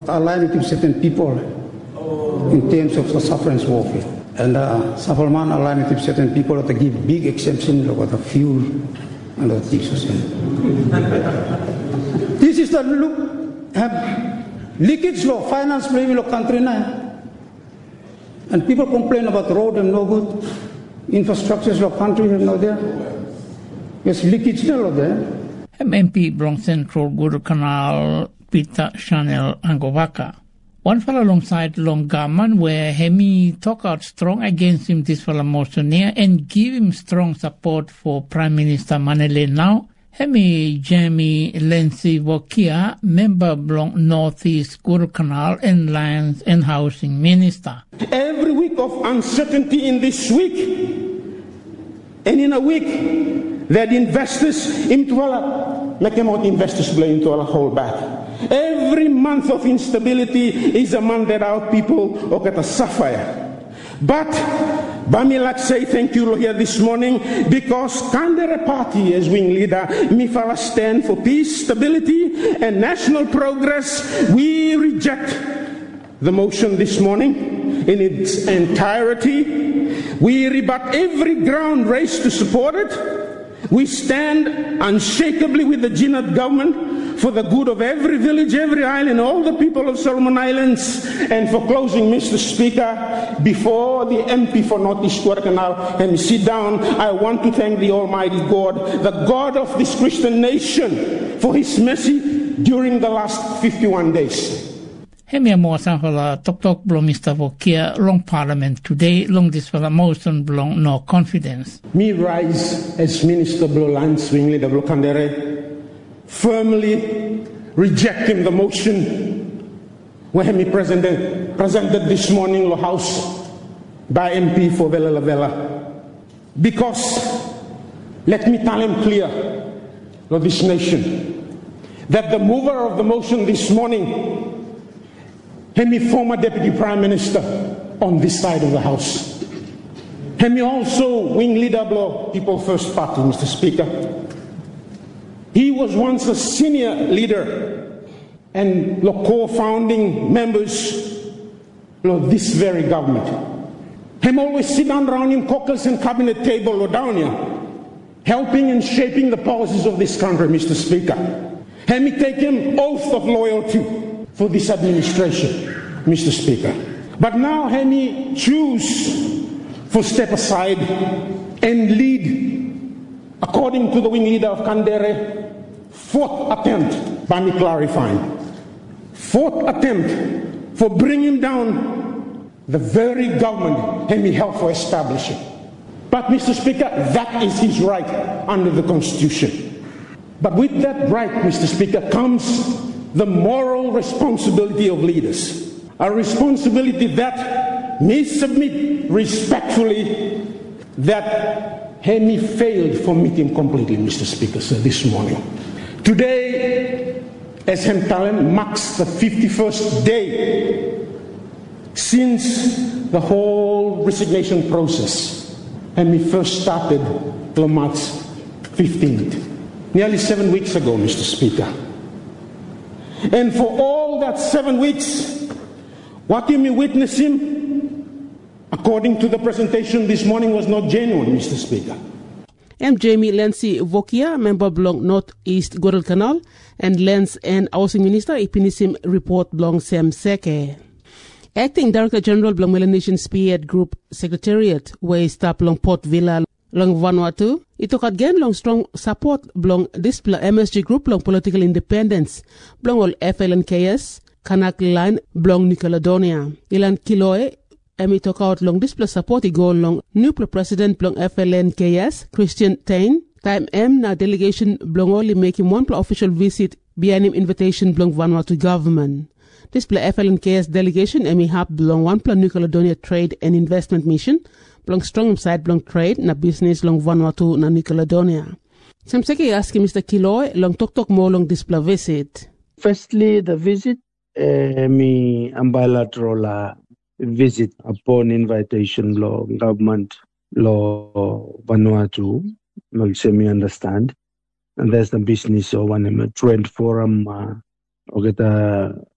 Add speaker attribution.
Speaker 1: Aligned with certain people in terms of the sufferance warfare. And Sapalman aligned with certain people that give big exemption about the fuel and the things. This is the leakage law, finance blame law country now. And people complain about road and no good, infrastructure law country and no there. Yes, leakage law there.
Speaker 2: MP Blong Central Guadalcanal Peter Chanel Angovaka. One fell alongside Long Gaman where Hemi talk out strong against him this fella motion here and give him strong support for Prime Minister Manele now. Hemi Jamie Lency Vokia, member Blong Northeast Guadalcanal and Lands and Housing Minister.
Speaker 3: Every week of uncertainty in this week and in a week that investors into our investors play into our whole back. Every month of instability is a month that our people are going to suffer. But Bamilak say thank you here this morning because Kandere Party as wing leader Mifala stand for peace, stability and national progress. We reject the motion this morning in its entirety. We rebut every ground raised to support it. We stand unshakably with the Jinad government for the good of every village, every island, all the people of Solomon Islands. And for closing, Mr. Speaker, before the MP for Northeast Guadalcanal and sit down, I want to thank the Almighty God, the God of this Christian nation, for His mercy during the last 51 days.
Speaker 2: Hemia mo sanfala tok blong Mr. Vokia long Parliament today long this fella motion blong no confidence.
Speaker 3: Me rise as Minister Blong Lands Wing Leader Blong Kandere, firmly rejecting the motion where he presented this morning the House by MP for Vela La Vela. Because let me tell him clear to this nation that the mover of the motion this morning Hemi former Deputy Prime Minister on this side of the House. Hemi also wing leader of People First Party, Mr. Speaker. He was once a senior leader and the co-founding members of this very government. Him always sit down around in caucus and cabinet table or down here, helping and shaping the policies of this country, Mr. Speaker. Hemi take him oath of loyalty for this administration, Mr. Speaker. But now Hemi choose for step aside and lead, according to the wing leader of Kandere, fourth attempt, by me clarifying, fourth attempt for bringing down the very government Hemi helped for establishing. But Mr. Speaker, that is his right under the Constitution. But with that right, Mr. Speaker, comes the moral responsibility of leaders, a responsibility that may submit respectfully that Hemi failed for meeting completely, Mr. Speaker, sir, this morning. Today, as Hemtalen marks the 51st day since the whole resignation process, Hemi first started on March 15th, nearly 7 weeks ago, Mr. Speaker. And for all that 7 weeks, what you may witness him, according to the presentation this morning, was not genuine, Mr. Speaker.
Speaker 4: I'm Jamie Lency Vokia, member Blong Northeast Guadalcanal, and Lands and Housing Minister Ipinisim report Blong Sem Seke. Acting Director General Blong Melanesian Spearhead Group Secretariat, where staff Blong Port Villa Long Vanuatu, ito kadgen long strong support blong display MSG Group long political independence blong all FLNKS Kanak line blong New Caledonia ilan kiloe emi took out long display support go long new president blong FLNKS Christian Tain time na delegation blong only making one official visit behind him invitation blong Vanuatu government. Display FLNKS delegation emi hap blong one New Caledonia trade and investment mission blong strong side blong trade na business long Vanuatu na New Caledonia. Samseki asking Mr. Kiloy long tok mo long display visit.
Speaker 5: Firstly, the visit me bilateral visit upon invitation law government law Vanuatu. Well, semi understand. And there's the business or one trade forum or get